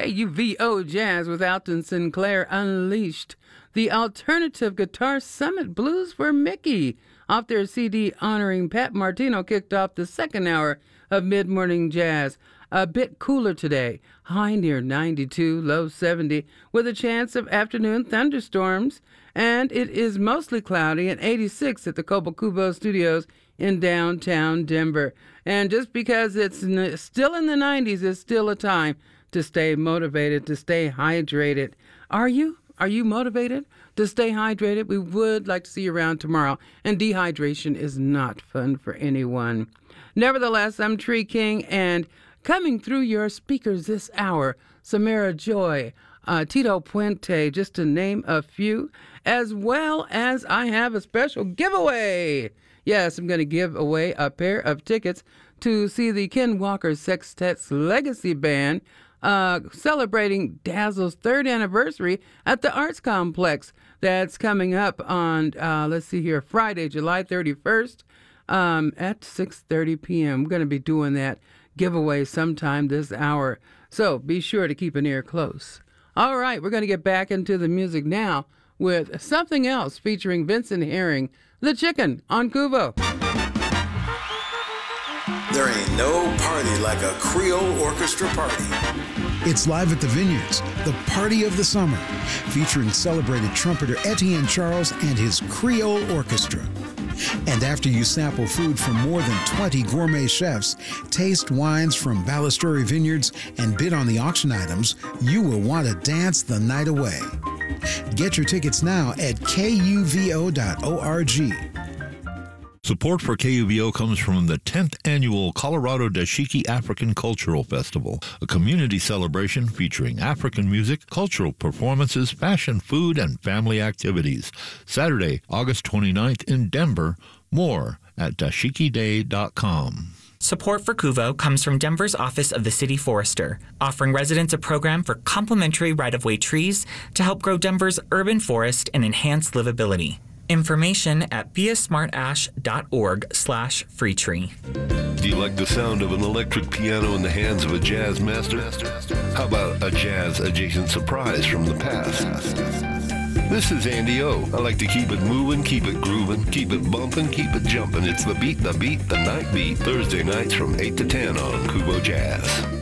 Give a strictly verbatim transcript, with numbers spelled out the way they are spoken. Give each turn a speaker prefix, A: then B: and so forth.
A: K U V O Jazz with Alton Sinclair Unleashed. The Alternative Guitar Summit Blues for Mickey off their C D honoring Pat Martino kicked off the second hour of Mid-Morning Jazz. A bit cooler today, high near ninety-two, low seventy, with a chance of afternoon thunderstorms. And it is mostly cloudy and eighty-six at the Cobo Cubo Studios in downtown Denver. And just because it's n- still in the nineties, it's still a time to stay motivated, to stay hydrated. Are you? Are you motivated to stay hydrated? We would like to see you around tomorrow. And dehydration is not fun for anyone. Nevertheless, I'm Tree King, and coming through your speakers this hour, Samara Joy, uh, Tito Puente, just to name a few, as well as I have a special giveaway. Yes, I'm going to give away a pair of tickets to see the Ken Walker Sextet's Legacy Band uh, celebrating Dazzle's third anniversary at the Arts Complex. That's coming up on, uh, let's see here, Friday, July thirty-first um, at six thirty p.m. We're going to be doing that giveaway sometime this hour, so be sure to keep an ear close. All right, we're going to get back into the music now with something else featuring Vincent Herring, The Chicken on Kuvo.
B: There ain't no party like a Creole orchestra party.
C: It's live at the Vineyards, the party of the summer, featuring celebrated trumpeter Etienne Charles and his Creole Orchestra. And after you sample food from more than twenty gourmet chefs, taste wines from Ballasturi Vineyards, and bid on the auction items, you will want to dance the night away. Get your tickets now at K U V O dot org.
D: Support for K U V O comes from the tenth Annual Colorado Dashiki African Cultural Festival, a community celebration featuring African music, cultural performances, fashion, food, and family activities. Saturday, August twenty-ninth in Denver. More at dashiki day dot com.
E: Support for Kuvo comes from Denver's Office of the City Forester, offering residents a program for complimentary right-of-way trees to help grow Denver's urban forest and enhance livability. Information at beasmartash.org slash free tree.
F: Do you like the sound of an electric piano in the hands of a jazz master? How about a jazz-adjacent surprise from the past? This is Andy O. I like to keep it moving, keep it grooving, keep it bumping, keep it jumping. It's the beat, the beat, the night beat. Thursday nights from eight to ten on Kubo Jazz.